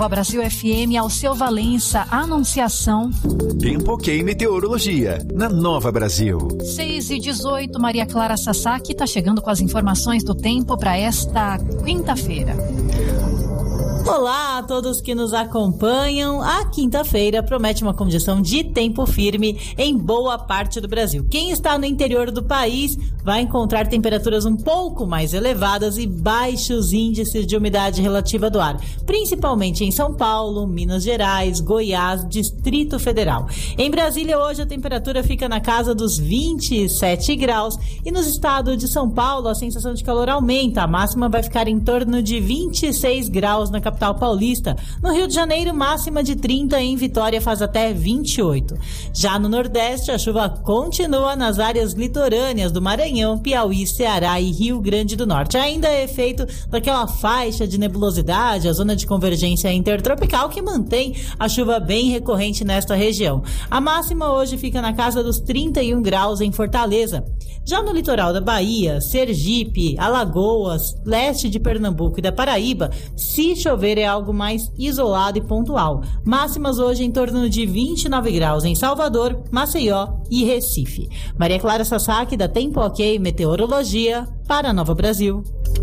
A Brasil FM ao seu Valença, Anunciação. Tempo ok meteorologia, na Nova Brasil. 6h18, Maria Clara Sasaki está chegando com as informações do tempo para esta quinta-feira. Olá a todos que nos acompanham. A quinta-feira promete uma condição de tempo firme em boa parte do Brasil. Quem está no interior do país vai encontrar temperaturas um pouco mais elevadas e baixos índices de umidade relativa do ar, principalmente em São Paulo, Minas Gerais, Goiás, Distrito Federal. Em Brasília, hoje a temperatura fica na casa dos 27 graus e nos estados de São Paulo a sensação de calor aumenta. A máxima vai ficar em torno de 26 graus na capital paulista. No Rio de Janeiro, máxima de 30, em Vitória faz até 28. Já no Nordeste, a chuva continua nas áreas litorâneas do Maranhão, Piauí, Ceará e Rio Grande do Norte. Ainda é efeito daquela faixa de nebulosidade, a zona de convergência intertropical, que mantém a chuva bem recorrente nesta região. A máxima hoje fica na casa dos 31 graus em Fortaleza. Já no litoral da Bahia, Sergipe, Alagoas, leste de Pernambuco e da Paraíba, se chover é algo mais isolado e pontual. Máximas hoje em torno de 29 graus em Salvador, Maceió e Recife. Maria Clara Sasaki, da Tempo Ok Meteorologia, para a Nova Brasil.